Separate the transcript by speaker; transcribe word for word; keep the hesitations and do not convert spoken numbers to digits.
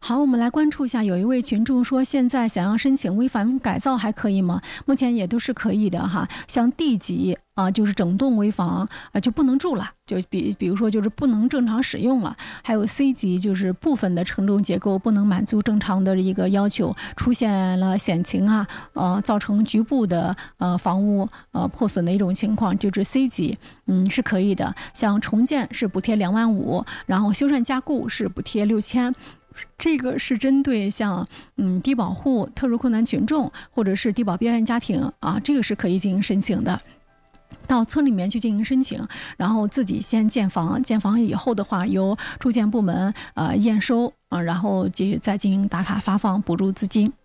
Speaker 1: 好，我们来关注一下，有一位群众说，现在想要申请危房改造还可以吗？目前也都是可以的哈。像 D 级啊，就是整栋危房啊就不能住了，就比比如说就是不能正常使用了。还有 C 级，就是部分的承重结构不能满足正常的一个要求，出现了险情啊，呃，造成局部的呃房屋呃破损的一种情况，就是 C 级，嗯是可以的。像重建是补贴两万五，然后修缮加固是补贴六千。这个是针对像嗯低保户、特殊困难群众或者是低保边缘家庭啊，这个是可以进行申请的。到村里面去进行申请，然后自己先建房，建房以后的话，由住建部门呃验收啊、呃，然后继续再进行打卡发放补助资金。